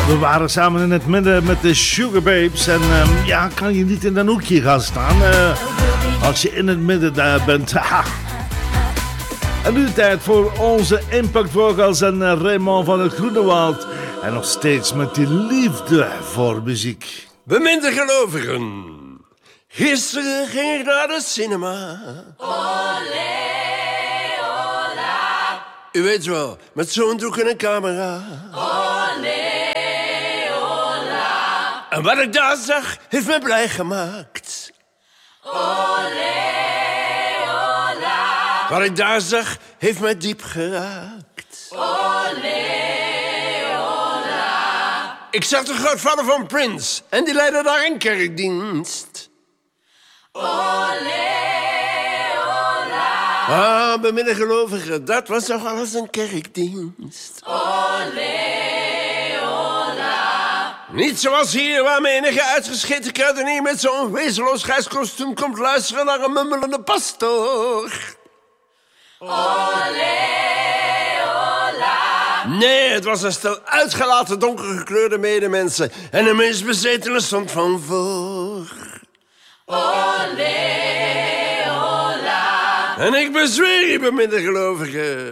We waren samen in het midden met de Sugar Babes. En ja, kan je niet in een hoekje gaan staan als je in het midden daar bent. En nu tijd voor onze Impact Vocals en Raymond van het Groenewoud. En nog steeds met die liefde voor muziek. Beminde gelovigen, gisteren ging ik naar de cinema. Olé, ola. U weet wel, met zo'n doek en een camera. Olé, ola. En wat ik daar zag, heeft me blij gemaakt. Olé, ola. Wat ik daar zag, heeft mij diep geraakt. Olé, ola. Ik zag de grootvader van Prince en die leidde daar een kerkdienst. Olé, ola. Ah, beminde gelovigen, dat was toch alles een kerkdienst. Olé, ola. Niet zoals hier, waar menige uitgescheten kruidenier met zo'n wezenloos grijs kostuum komt luisteren naar een mummelende pastoor. Olé, ola. Nee, het was een stel uitgelaten donkergekleurde medemensen en de meest bezetene stond van voor. Olé, ola. En ik bezweer je, beminde gelovigen,